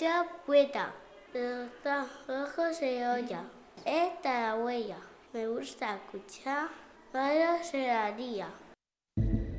mucha poeta. Los ojos se olla. Esta la huella. Me gusta escuchar. Malo se la día.